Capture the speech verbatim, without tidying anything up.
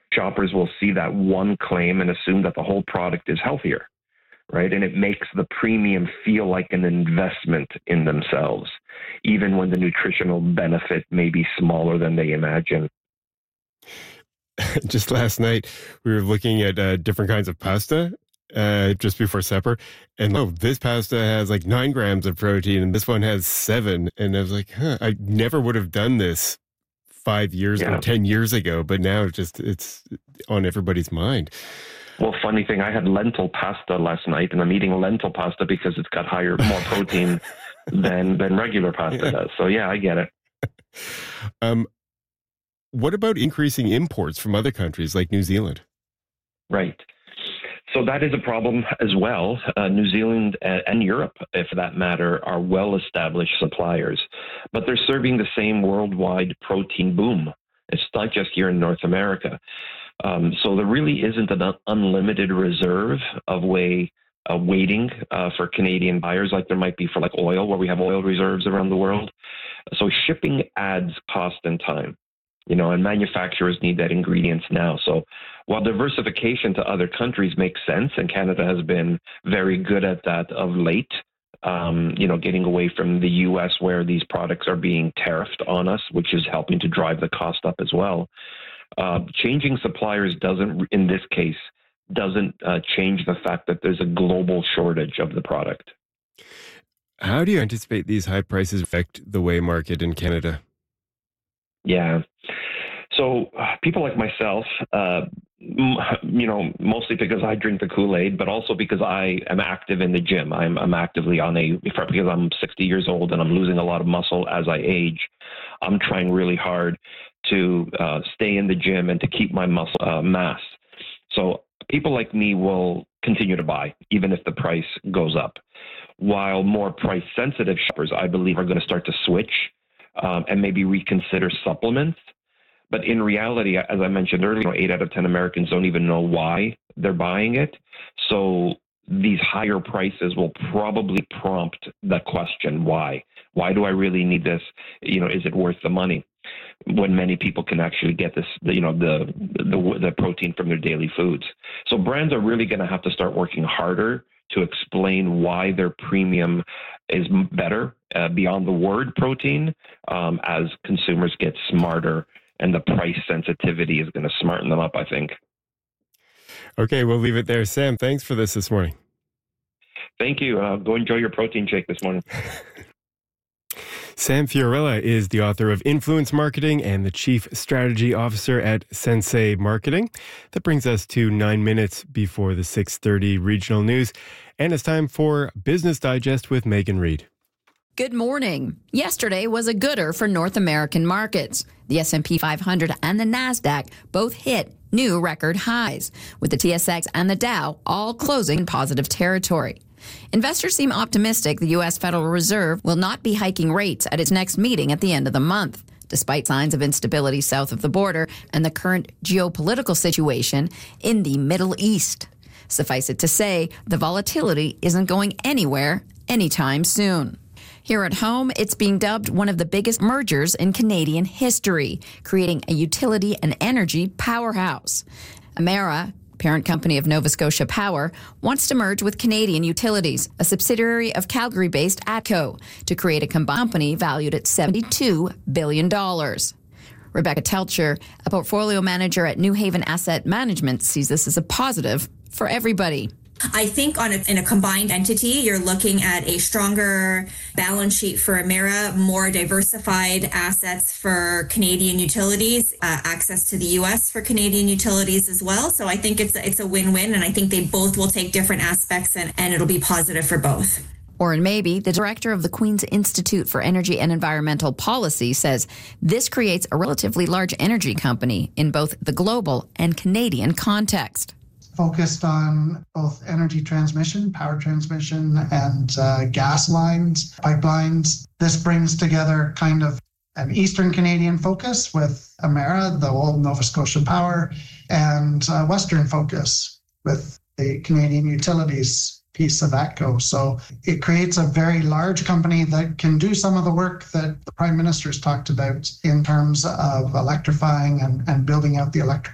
shoppers will see that one claim and assume that the whole product is healthier, right? And it makes the premium feel like an investment in themselves, even when the nutritional benefit may be smaller than they imagine. Just last night, we were looking at uh, different kinds of pasta uh, just before supper. And oh, this pasta has like nine grams of protein and this one has seven. And I was like, huh, I never would have done this five years yeah. or ten years ago. But now it's just it's on everybody's mind. Well, funny thing, I had lentil pasta last night, and I'm eating lentil pasta because it's got higher, more protein than than regular pasta yeah. does. So yeah, I get it. um. What about increasing imports from other countries like New Zealand? Right. So that is a problem as well. Uh, New Zealand and Europe, if for that matter, are well-established suppliers, but they're serving the same worldwide protein boom. It's not just here in North America. Um, so there really isn't an unlimited reserve of way uh, waiting uh, for Canadian buyers like there might be for like oil, where we have oil reserves around the world. So shipping adds cost and time. You know, and manufacturers need that ingredients now. So while diversification to other countries makes sense, and Canada has been very good at that of late, um, you know, getting away from the U S where these products are being tariffed on us, which is helping to drive the cost up as well. Uh, changing suppliers doesn't, in this case, doesn't uh, change the fact that there's a global shortage of the product. How do you anticipate these high prices affect the whey market in Canada? Yeah. So uh, people like myself, uh, m- you know, mostly because I drink the Kool-Aid, but also because I am active in the gym. I'm, I'm actively on a, because I'm sixty years old and I'm losing a lot of muscle as I age. I'm trying really hard to uh, stay in the gym and to keep my muscle uh, mass. So people like me will continue to buy, even if the price goes up. While more price-sensitive shoppers, I believe, are going to start to switch Um, and maybe reconsider supplements. But in reality, as I mentioned earlier, you know, eight out of ten Americans don't even know why they're buying it. So these higher prices will probably prompt the question, why? Why do I really need this? You know, is it worth the money? When many people can actually get this, you know, the the, the protein from their daily foods. So brands are really going to have to start working harder to explain why their premium is better uh, beyond the word protein, um, as consumers get smarter, and the price sensitivity is going to smarten them up, I think. Okay, we'll leave it there. Sam, thanks for this this morning. Thank you. Uh, go enjoy your protein shake this morning. Sam Fiorella is the author of Influence Marketing and the Chief Strategy Officer at Sensei Marketing. That brings us to nine minutes before the six thirty regional news. And it's time for Business Digest with Megan Reid. Good morning. Yesterday was a gooder for North American markets. The S and P five hundred and the NASDAQ both hit new record highs, with the T S X and the Dow all closing in positive territory. Investors seem optimistic the U S Federal Reserve will not be hiking rates at its next meeting at the end of the month, despite signs of instability south of the border and the current geopolitical situation in the Middle East. Suffice it to say, the volatility isn't going anywhere anytime soon. Here at home, it's being dubbed one of the biggest mergers in Canadian history, creating a utility and energy powerhouse. Emera, parent company of Nova Scotia Power, wants to merge with Canadian Utilities, a subsidiary of Calgary-based ATCO, to create a combined company valued at seventy-two billion dollars. Rebecca Telcher, a portfolio manager at New Haven Asset Management, sees this as a positive for everybody. I think on a, in a combined entity, you're looking at a stronger balance sheet for Emera, more diversified assets for Canadian Utilities, uh, access to the U S for Canadian Utilities as well. So I think it's a, it's a win-win, and I think they both will take different aspects, and, and it'll be positive for both. Oren Mabey, the director of the Queen's Institute for Energy and Environmental Policy, says this creates a relatively large energy company in both the global and Canadian context. Focused on both energy transmission, power transmission, and uh, gas lines, pipelines. This brings together kind of an Eastern Canadian focus with Emera, the old Nova Scotia Power, and uh, Western focus with the Canadian Utilities piece of ATCO. So it creates a very large company that can do some of the work that the Prime Minister's talked about in terms of electrifying and, and building out the electric